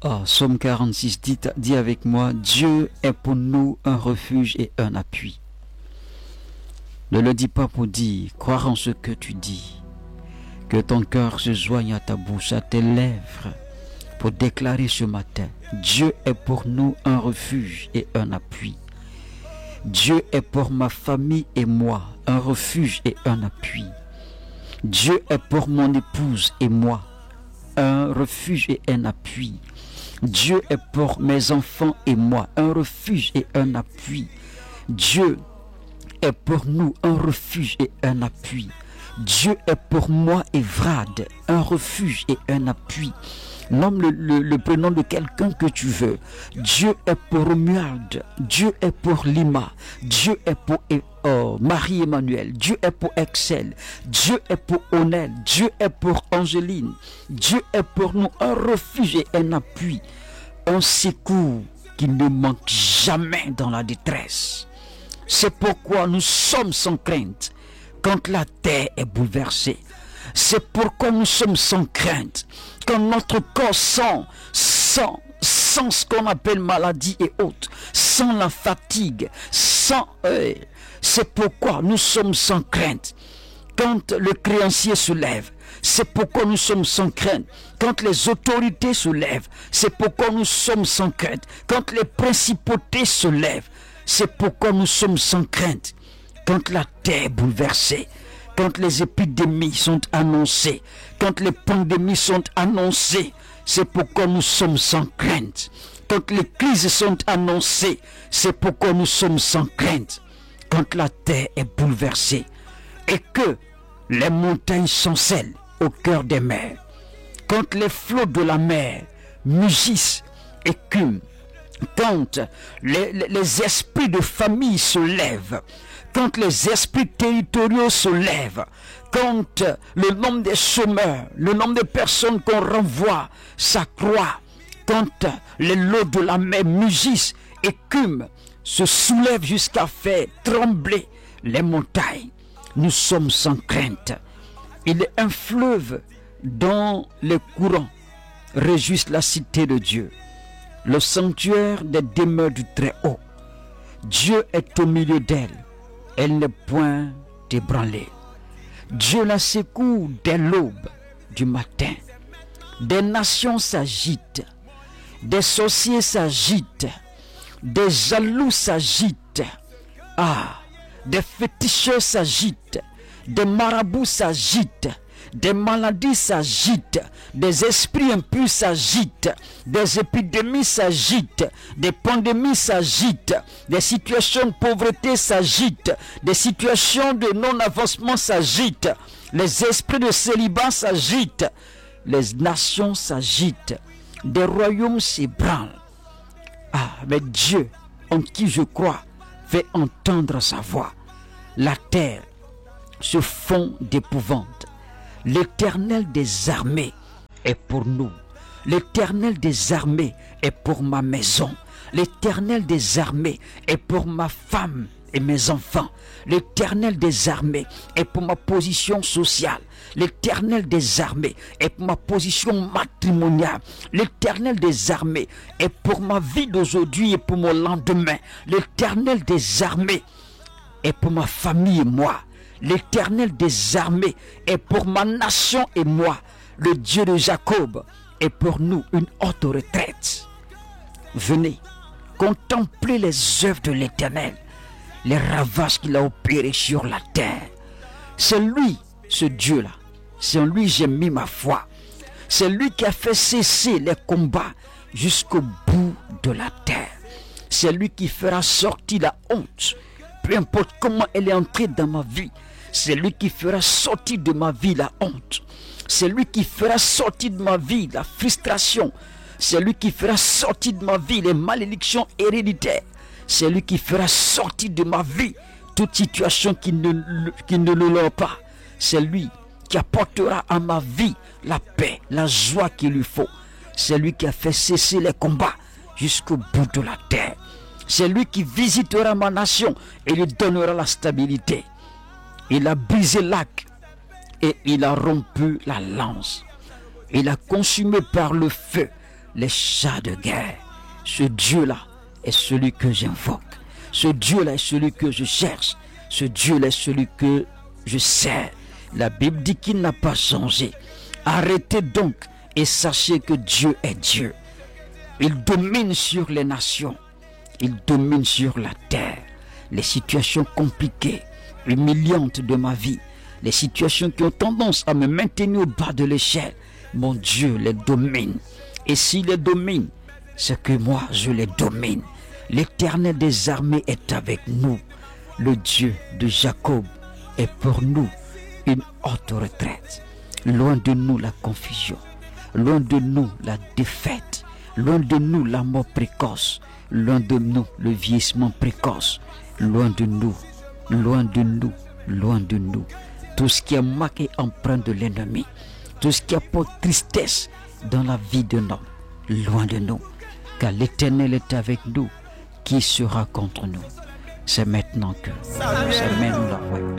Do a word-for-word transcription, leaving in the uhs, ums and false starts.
Oh, Psaume quarante-six, dit, dit avec moi, Dieu est pour nous un refuge et un appui. Ne le dis pas pour dire, croire en ce que tu dis. Que ton cœur se joigne à ta bouche, à tes lèvres, pour déclarer ce matin, Dieu est pour nous un refuge et un appui. Dieu est pour ma famille et moi un refuge et un appui. Dieu est pour mon épouse et moi un refuge et un appui. Dieu est pour mes enfants et moi un refuge et un appui. Dieu est pour nous un refuge et un appui. Dieu est pour moi et Vrad un refuge et un appui. Nomme le, le, le prénom de quelqu'un que tu veux. Dieu est pour Romuald. Dieu est pour Lima. Dieu est pour oh, Marie-Emmanuel. Dieu est pour Excel. Dieu est pour Onel. Dieu est pour Angéline. Dieu est pour nous un refuge et un appui. Un secours qui ne manque jamais dans la détresse. C'est pourquoi nous sommes sans crainte quand la terre est bouleversée. C'est pourquoi nous sommes sans crainte quand notre corps sent, sans, sans ce qu'on appelle maladie et autres, sans la fatigue, sans... Euh, c'est pourquoi nous sommes sans crainte quand le créancier se lève. C'est pourquoi nous sommes sans crainte quand les autorités se lèvent. C'est pourquoi nous sommes sans crainte quand les principautés se lèvent. C'est pourquoi nous sommes sans crainte quand la terre est bouleversée. Quand les épidémies sont annoncées, quand les pandémies sont annoncées, c'est pourquoi nous sommes sans crainte. Quand les crises sont annoncées, c'est pourquoi nous sommes sans crainte. Quand la terre est bouleversée et que les montagnes chancellent au cœur des mers, quand les flots de la mer mugissent, écument, quand les, les, les esprits de famille se lèvent, quand les esprits territoriaux se lèvent, quand le nombre des chômeurs, le nombre de personnes qu'on renvoie s'accroît, quand les lots de la mer mugissent, écument, se soulèvent jusqu'à faire trembler les montagnes, nous sommes sans crainte. Il est un fleuve dont les courants réjouissent la cité de Dieu, le sanctuaire des demeures du Très-Haut. Dieu est au milieu d'elle. Elle n'est point ébranlée. Dieu la secoue dès l'aube du matin. Des nations s'agitent, des sorciers s'agitent, des jaloux s'agitent, ah, des féticheurs s'agitent, des marabouts s'agitent, des maladies s'agitent, des esprits impurs s'agitent, des épidémies s'agitent, des pandémies s'agitent, des situations de pauvreté s'agitent, des situations de non-avancement s'agitent, les esprits de célibat s'agitent, les nations s'agitent, des royaumes s'ébranlent. Ah, mais Dieu, en qui je crois, fait entendre sa voix. La terre se fond d'épouvante. L'Éternel des armées est pour nous. L'Éternel des armées est pour ma maison. L'Éternel des armées est pour ma femme et mes enfants. L'Éternel des armées est pour ma position sociale. L'Éternel des armées est pour ma position matrimoniale. L'Éternel des armées est pour ma vie d'aujourd'hui et pour mon lendemain. L'Éternel des armées est pour ma famille et moi. L'Éternel des armées est pour ma nation et moi. Le Dieu de Jacob est pour nous une haute retraite. Venez, contemplez les œuvres de l'Éternel, les ravages qu'il a opérés sur la terre. C'est lui, ce Dieu-là. C'est en lui j'ai mis ma foi. C'est lui qui a fait cesser les combats jusqu'au bout de la terre. C'est lui qui fera sortir la honte. Peu importe comment elle est entrée dans ma vie, c'est lui qui fera sortir de ma vie la honte. C'est lui qui fera sortir de ma vie la frustration. C'est lui qui fera sortir de ma vie les malédictions héréditaires. C'est lui qui fera sortir de ma vie toute situation qui ne, qui ne le l'a pas. C'est lui qui apportera à ma vie la paix, la joie qu'il lui faut. C'est lui qui a fait cesser les combats jusqu'au bout de la terre. C'est lui qui visitera ma nation et lui donnera la stabilité. Il a brisé l'arc et il a rompu la lance. Il a consumé par le feu les chars de guerre. Ce Dieu-là est celui que j'invoque. Ce Dieu-là est celui que je cherche. Ce Dieu-là est celui que je sers. La Bible dit qu'il n'a pas changé. Arrêtez donc et sachez que Dieu est Dieu. Il domine sur les nations. Il domine sur la terre. Les situations compliquées, humiliantes de ma vie, les situations qui ont tendance à me maintenir au bas de l'échelle, mon Dieu les domine. Et s'il les domine, c'est que moi je les domine. L'Éternel des armées est avec nous. Le Dieu de Jacob est pour nous une haute retraite. Loin de nous la confusion, loin de nous la défaite, loin de nous la mort précoce, loin de nous le vieillissement précoce, loin de nous, loin de nous, loin de nous. Tout ce qui a marqué empreinte de l'ennemi, tout ce qui apporte tristesse dans la vie de l'homme, loin de nous. Car l'Éternel est avec nous. Qui sera contre nous? C'est maintenant que c'est même la voie.